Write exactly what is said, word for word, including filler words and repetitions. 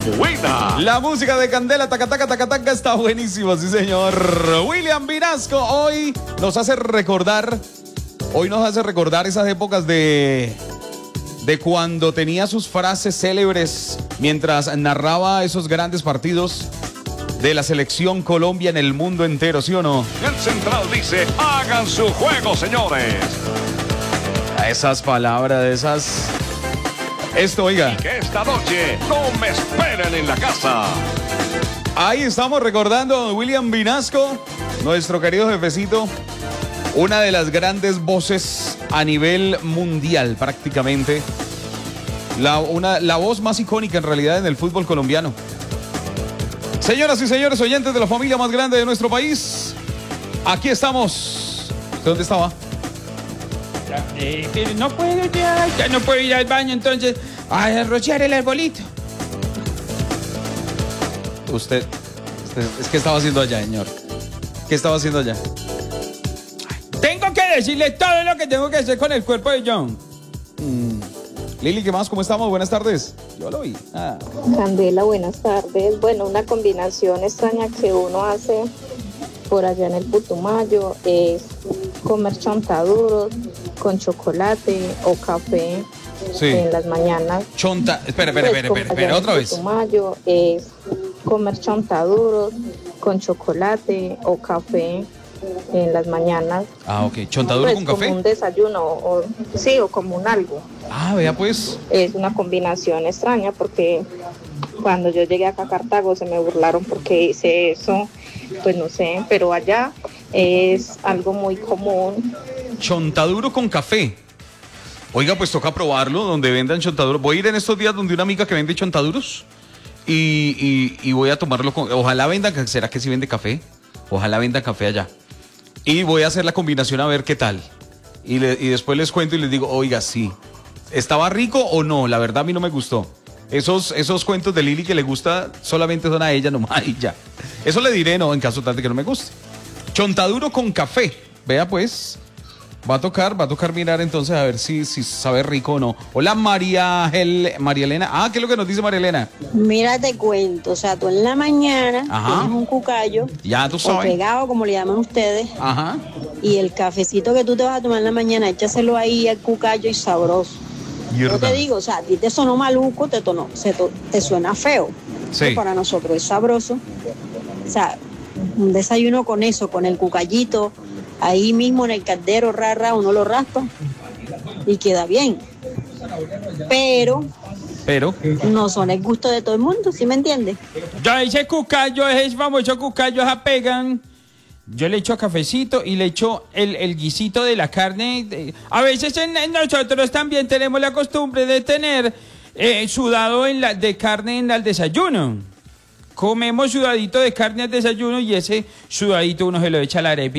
buena. La música de Candela, taca, taca, taca, taca, está buenísima, sí señor. William Vinasco hoy nos hace recordar, hoy nos hace recordar esas épocas de, de cuando tenía sus frases célebres mientras narraba esos grandes partidos de la selección Colombia en el mundo entero, ¿sí o no? El central dice, hagan su juego, señores. A esas palabras, esas... Esto, oiga. Y que esta noche no me esperen en la casa. Ahí estamos recordando a William Vinasco, nuestro querido jefecito, una de las grandes voces a nivel mundial prácticamente. La, una, la voz más icónica en realidad en el fútbol colombiano. Señoras y señores oyentes de la familia más grande de nuestro país, aquí estamos. ¿Dónde estaba? Eh, pero no puedo ya, ya no puedo ir al baño, entonces a derrochar el arbolito. Usted, usted, es que estaba haciendo allá, señor. ¿Qué estaba haciendo allá? Tengo que decirle todo lo que tengo que hacer con el cuerpo de John. Mm. Lili, ¿qué más? ¿Cómo estamos? Buenas tardes. Yo lo vi. Ah. Candela, buenas tardes. Bueno, una combinación extraña que uno hace por allá en el Putumayo es comer chontaduros con chocolate o café Sí. en las mañanas. Chonta, espera, espera, Pues, espera, como espera, allá espera, en otra el vez. Putumayo es comer chontaduros con chocolate o café en las mañanas. Ah, ok. ¿Chontaduro Pues, con café? como un desayuno, o, sí, o como un algo. Ah, vea pues. Es una combinación extraña porque cuando yo llegué acá a Cartago se me burlaron porque hice eso, pues no sé, pero allá es algo muy común. Chontaduro con café. Oiga, pues toca probarlo donde vendan chontaduros. Voy a ir en estos días donde una amiga que vende chontaduros y, y, y voy a tomarlo con... Ojalá vendan, ¿será que sí vende café? Ojalá vendan café allá. Y voy a hacer la combinación a ver qué tal. Y, le, y después les cuento y les digo, oiga, sí. ¿Estaba rico o no? La verdad a mí no me gustó. Esos, esos cuentos de Lili que le gusta solamente son a ella nomás y ya. Eso le diré, no, en caso tal de que no me guste. Chontaduro con café. Vea pues. Va a tocar, va a tocar mirar entonces a ver si, si sabe rico o no. Hola María, Hel, María Elena. Ah, ¿qué es lo que nos dice María Elena? Mira, te cuento, o sea, tú en la mañana Ajá. tienes un cucayo, Ya tú o sabes. pegado, como le llaman ustedes, Ajá. y el cafecito que tú te vas a tomar en la mañana, échaselo ahí al cucayo y sabroso. Yo Mierda. te digo, o sea, a ti te sonó maluco, te, tono, se to- te suena feo. Sí. Pero para nosotros es sabroso. O sea, un desayuno con eso, con el cucayito, ahí mismo en el caldero, rara, uno lo raspa y queda bien. Pero Pero. no son el gusto de todo el mundo, ¿sí me entiendes? Yo ese cucayo, ese famoso cucayo, esa pegan. Yo le echo cafecito y le echo el, el guisito de la carne. de- A veces en, en nosotros también tenemos la costumbre de tener eh, sudado en la, de carne en el desayuno. Comemos sudadito de carne al desayuno y ese sudadito uno se lo echa a la arepa.